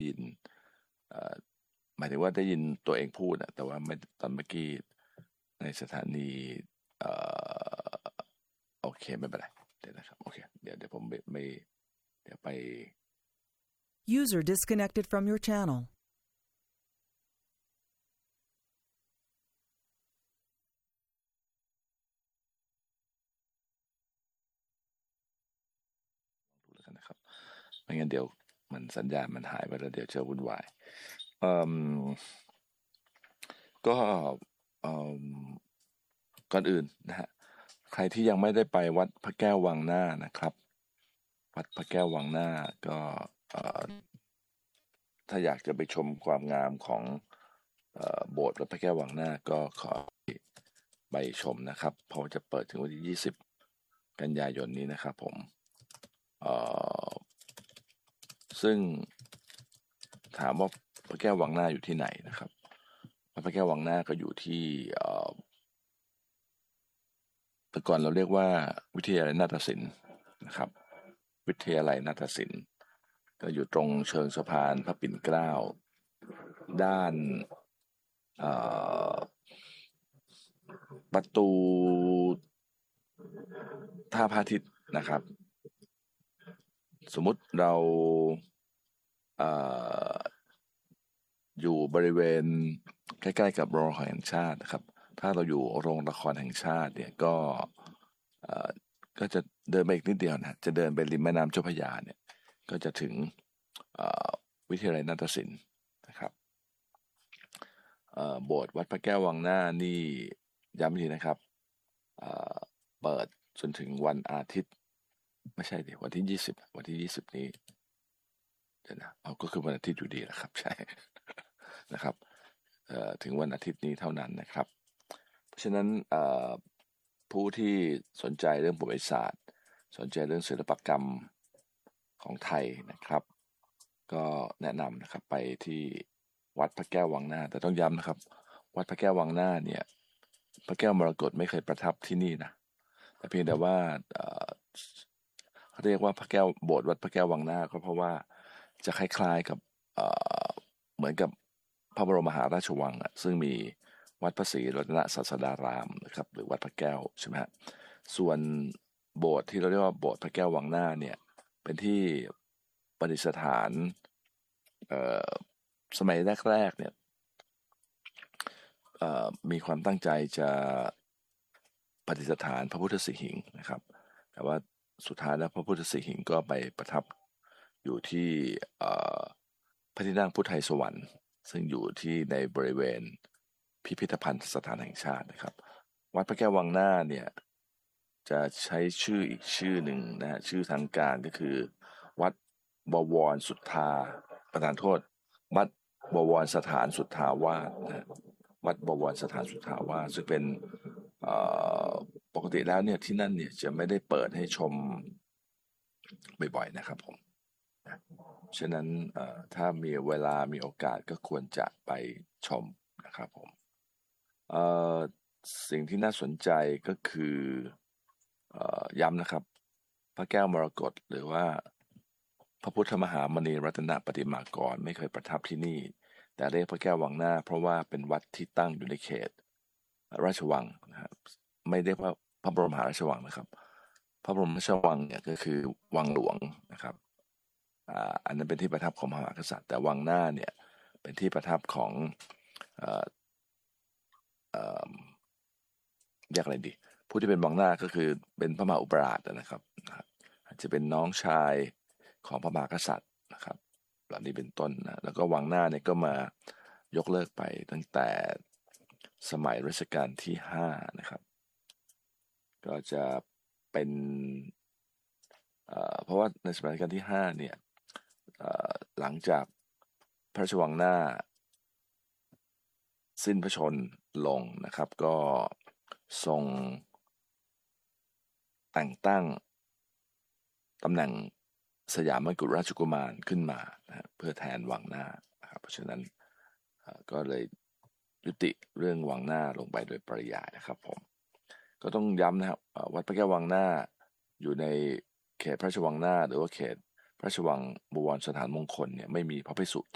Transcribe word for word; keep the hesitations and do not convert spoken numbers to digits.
ยินหมายถึงว่าได้ยินตัวเองพูดนะแต่ว่าไม่ตอนเมื่อกี้ในสถานีโอเคไม่เป็นไรเดี๋ยวนะครับโอเคเดี๋ยวเดี๋ยวผมไม่เดี๋ยวไป User disconnected from your channel ดูแล้วกันนะครับไม่งั้นเดี๋ยวมันสัญญาณมันหายไปแล้วเดี๋ยวจะวุ่นวายก็ก่อนอื่นนะฮะใครที่ยังไม่ได้ไปวัดพระแก้ววังหน้านะครับวัดพระแก้ววังหน้าก็ถ้าอยากจะไปชมความงามของโบสถ์วัดพระแก้ววังหน้าก็ขอไปชมนะครับเพราะจะเปิดถึงวันที่ยี่สิบกันยายนนี้นะครับผมซึ่งถามว่าพระแก้ววังหน้าอยู่ที่ไหนนะครับพระแก้ววังหน้าก็อยู่ที่แต่ก่อนเราเรียกว่าวิทยาลัยนาฏศิลป์นะครับวิทยาลัยนาฏศิลป์ก็อยู่ตรงเชิงสะพานพระปิ่นเกล้าด้านประตูท่าพระอาทิตย์นะครับสมมุติเราเอ่ออยู่บริเวณใกล้ๆกับโรงละครแห่งชาตินะครับถ้าเราอยู่โรงละครแห่งชาติเนี่ยก็เอ่อก็จะเดินไปอีกนิดเดียวนะจะเดินไปริมแม่น้ำเจ้าพระยาเนี่ยก็จะถึงวิทยาลัยนาฏศิลป์นะครับโบสถ์วัดพระแก้ววังหน้านี่ย้ำทีนะครับเปิดจนถึงวันอาทิตย์ไม่ใช่ดิวันที่ยี่สิบวันที่ยี่สิบนี้เดี๋ยวนะเอาก็คือวันอาทิตย์อยู่ดีแหละครับใช่นะครับถึงวันอาทิตย์นี้เท่านั้นนะครับเพราะฉะนั้นผู้ที่สนใจเรื่องประวัติศาสตร์สนใจเรื่องศิลปกรรมของไทยนะครับก็แนะนำนะครับไปที่วัดพระแก้ววังหน้าแต่ต้องย้ำนะครับวัดพระแก้ววังหน้าเนี่ยพระแก้วมรกตไม่เคยประทับที่นี่นะแต่เพียงแต่ว่าเขาเรียกว่าพระแก้วโบสถ์วัดพระแก้ววังหน้าก็เพราะว่าจะคล้ายๆกับเหมือนกับพระบรมมหาราชวังอ่ะซึ่งมีวัดพระศรีรัตนศาสดารามนะครับหรือวัดพระแก้วใช่ไหมฮะส่วนโบสถ์ที่เราเรียกว่าโบสถ์พระแก้ววังหน้าเนี่ยเป็นที่ประดิษฐานสมัยแรกๆเนี่ยมีความตั้งใจจะประดิษฐานพระพุทธสิหิงค์นะครับแต่ว่าสุดท้ายแล้วพระพุทธสิหิงค์ก็ไปประทับอยู่ที่พระที่นั่งพุทธไทยสวรรค์ซึ่งอยู่ที่ในบริเวณพิพิธภัณฑ์สถานแห่งชาตินะครับวัดพระแก้ววังหน้าเนี่ยจะใช้ชื่ออีกชื่อหนึ่งนะฮะชื่อทางการก็คือวัดบวรสุทธาประธานโทษวัดบวรสถานสุทธาวาสนะวัดบวรสถานสุทธาวาสซึ่งเป็นปกติแล้วเนี่ยที่นั่นเนี่ยจะไม่ได้เปิดให้ชมบ่อยๆนะครับผมฉะนั้นถ้ามีเวลามีโอกาสก็ควรจะไปชมนะครับผมสิ่งที่น่าสนใจก็คือย้ำนะครับพระแก้วมรกตหรือว่าพระพุทธมหามณีรัตนปฏิมากรไม่เคยประทับที่นี่แต่เรียกพระแก้ววังหน้าเพราะว่าเป็นวัดที่ตั้งอยู่ในเขตราชวังนะครับไม่ได้ว่าพระบรมมหาราชวังนะครับพระบรมราชวังเนี่ยก็คือวังหลวงนะครับอันนั้นเป็นที่ประทับของพระมหากษัตริย์แต่วังหน้าเนี่ยเป็นที่ประทับของเรียกอะไรดีผู้ที่เป็นวังหน้าก็คือเป็นพระมหาอุปราชนะครับอาจจะเป็นน้องชายของพระมหากษัตริย์นะครับเหล่านี้เป็นต้นนะแล้วก็วังหน้าเนี่ยก็มายกเลิกไปตั้งแต่สมัยรัชกาลที่ห้านะครับก็จะเป็นเพราะว่าในสมัยรัชกาลที่ห้าเนี่ยหลังจากพระราชวังหน้าสิ้นพระชนม์ลงนะครับก็ทรงแต่งตั้งตำแหน่งสยามกุฎราชกุมารขึ้นมานะเพื่อแทนวังหน้านะครับเพราะฉะนั้นก็เลยยุติเรื่องวังหน้าลงไปโดยปริยายนะครับผมก็ต้องย้ำนะครับวัดพระแก้ววังหน้าอยู่ในเขตพระราชวังหน้าหรือว่าเขตพระราชวังบวรสถานมงคลเนี่ยไม่มีพระภิกษุ